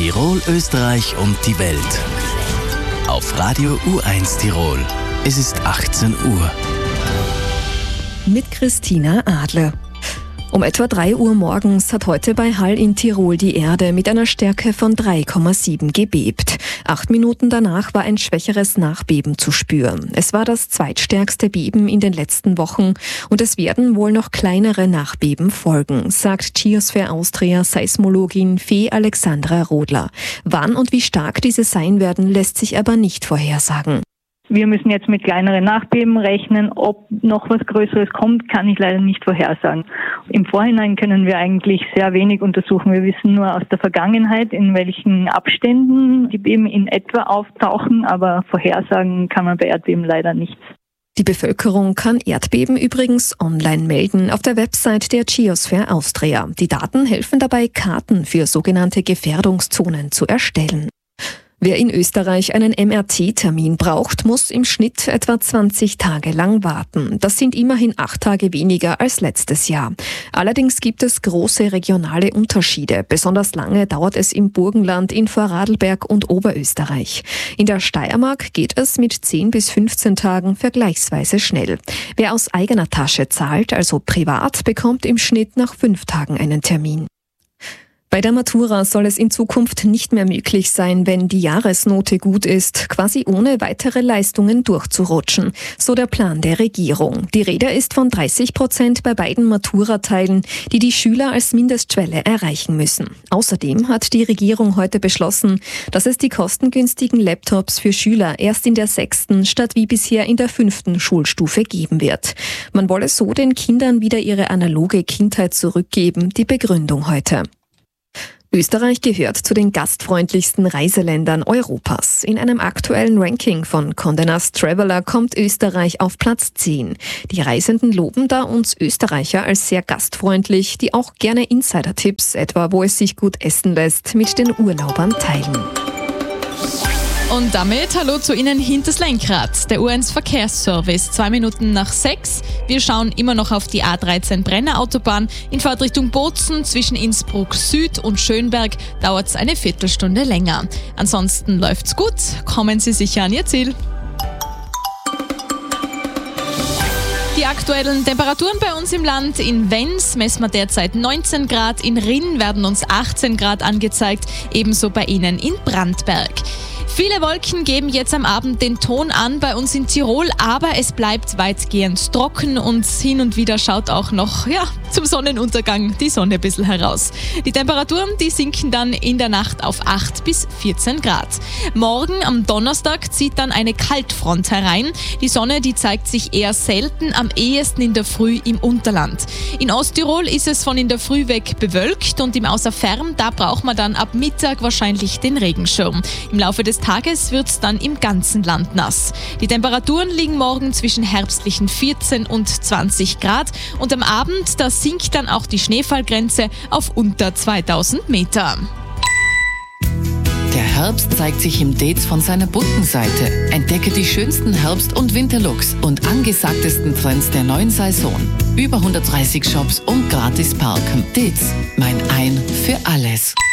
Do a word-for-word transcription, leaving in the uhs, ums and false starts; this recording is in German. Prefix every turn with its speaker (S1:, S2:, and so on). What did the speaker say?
S1: Tirol, Österreich und die Welt. Auf Radio U eins Tirol. Es ist achtzehn Uhr.
S2: Mit Christina Adler. Um etwa drei Uhr morgens hat heute bei Hall in Tirol die Erde mit einer Stärke von drei Komma sieben gebebt. Acht Minuten danach war ein schwächeres Nachbeben zu spüren. Es war das zweitstärkste Beben in den letzten Wochen und es werden wohl noch kleinere Nachbeben folgen, sagt Geosphere Austria Seismologin Fee Alexandra Rodler. Wann und wie stark diese sein werden, lässt sich aber nicht vorhersagen.
S3: Wir müssen jetzt mit kleineren Nachbeben rechnen. Ob noch was Größeres kommt, kann ich leider nicht vorhersagen. Im Vorhinein können wir eigentlich sehr wenig untersuchen. Wir wissen nur aus der Vergangenheit, in welchen Abständen die Beben in etwa auftauchen, aber vorhersagen kann man bei Erdbeben leider nichts.
S2: Die Bevölkerung kann Erdbeben übrigens online melden auf der Website der Geosphere Austria. Die Daten helfen dabei, Karten für sogenannte Gefährdungszonen zu erstellen. Wer in Österreich einen M R T-Termin braucht, muss im Schnitt etwa zwanzig Tage lang warten. Das sind immerhin acht Tage weniger als letztes Jahr. Allerdings gibt es große regionale Unterschiede. Besonders lange dauert es im Burgenland, in Vorarlberg und Oberösterreich. In der Steiermark geht es mit zehn bis fünfzehn Tagen vergleichsweise schnell. Wer aus eigener Tasche zahlt, also privat, bekommt im Schnitt nach fünf Tagen einen Termin. Bei der Matura soll es in Zukunft nicht mehr möglich sein, wenn die Jahresnote gut ist, quasi ohne weitere Leistungen durchzurutschen. So der Plan der Regierung. Die Rede ist von dreißig Prozent bei beiden Maturateilen, die die Schüler als Mindestschwelle erreichen müssen. Außerdem hat die Regierung heute beschlossen, dass es die kostengünstigen Laptops für Schüler erst in der sechsten statt wie bisher in der fünften Schulstufe geben wird. Man wolle so den Kindern wieder ihre analoge Kindheit zurückgeben. Die Begründung heute. Österreich gehört zu den gastfreundlichsten Reiseländern Europas. In einem aktuellen Ranking von Condé Nast Traveler kommt Österreich auf Platz zehn. Die Reisenden loben da uns Österreicher als sehr gastfreundlich, die auch gerne Insider-Tipps, etwa wo es sich gut essen lässt, mit den Urlaubern teilen.
S4: Und damit hallo zu Ihnen hinters Lenkrad. Der U eins Verkehrsservice, zwei Minuten nach sechs. Wir schauen immer noch auf die A dreizehn Brenner Autobahn. In Fahrtrichtung Bozen zwischen Innsbruck Süd und Schönberg dauert es eine Viertelstunde länger. Ansonsten läuft's gut. Kommen Sie sicher an Ihr Ziel. Die aktuellen Temperaturen bei uns im Land: in Wens messen wir derzeit neunzehn Grad, in Rinn werden uns achtzehn Grad angezeigt, ebenso bei Ihnen in Brandberg. Viele Wolken geben jetzt am Abend den Ton an bei uns in Tirol, aber es bleibt weitgehend trocken und hin und wieder schaut auch noch, ja, zum Sonnenuntergang die Sonne ein bisschen heraus. Die Temperaturen, die sinken dann in der Nacht auf acht bis vierzehn Grad. Morgen am Donnerstag zieht dann eine Kaltfront herein. Die Sonne, die zeigt sich eher selten, am ehesten in der Früh im Unterland. In Osttirol ist es von in der Früh weg bewölkt und im Außerfern, da braucht man dann ab Mittag wahrscheinlich den Regenschirm. Im Laufe des Tages wird es dann im ganzen Land nass. Die Temperaturen liegen morgen zwischen herbstlichen vierzehn und zwanzig Grad und am Abend, da sinkt dann auch die Schneefallgrenze auf unter zweitausend Meter.
S5: Der Herbst zeigt sich im Dates von seiner bunten Seite. Entdecke die schönsten Herbst- und Winterlooks und angesagtesten Trends der neuen Saison. Über hundertdreißig Shops und gratis parken. Dates, mein Ein für alles.